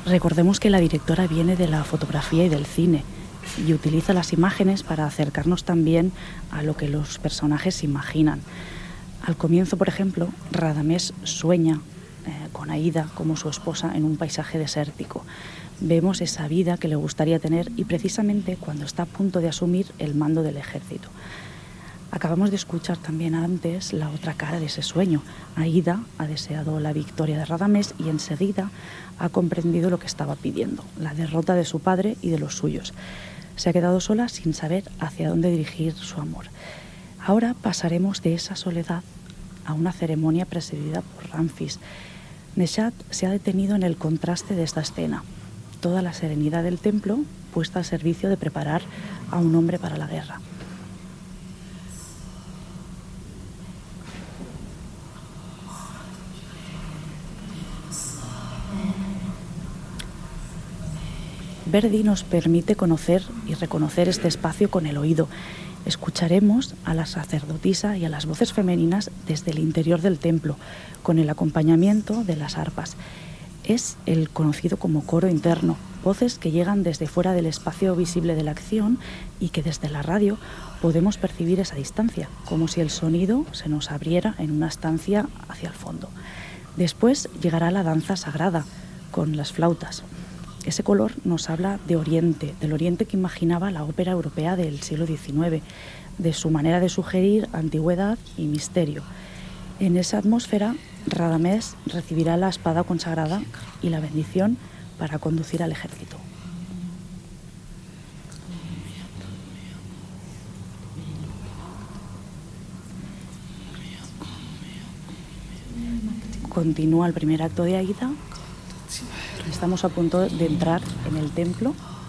Recordemos que la directora viene de la fotografía y del cine y utiliza las imágenes para acercarnos también a lo que los personajes imaginan. Al comienzo, por ejemplo, Radamés sueña con Aída como su esposa en un paisaje desértico. Vemos esa vida que le gustaría tener y precisamente cuando está a punto de asumir el mando del ejército. Acabamos de escuchar también antes la otra cara de ese sueño. Aída ha deseado la victoria de Radamés y enseguida ha comprendido lo que estaba pidiendo, la derrota de su padre y de los suyos. Se ha quedado sola sin saber hacia dónde dirigir su amor. Ahora pasaremos de esa soledad a una ceremonia presidida por Ramfis. Neshat se ha detenido en el contraste de esta escena. Toda la serenidad del templo puesta al servicio de preparar a un hombre para la guerra. Verdi nos permite conocer y reconocer este espacio con el oído. Escucharemos a la sacerdotisa y a las voces femeninas desde el interior del templo, con el acompañamiento de las arpas. Es el conocido como coro interno, voces que llegan desde fuera del espacio visible de la acción y que desde la radio podemos percibir esa distancia, como si el sonido se nos abriera en una estancia hacia el fondo. Después llegará la danza sagrada, con las flautas. Ese color nos habla de Oriente, del Oriente que imaginaba la ópera europea del siglo XIX, de su manera de sugerir antigüedad y misterio. En esa atmósfera, Radamés recibirá la espada consagrada y la bendición para conducir al ejército. Continúa el primer acto de Aída. Estamos a punto de entrar en el templo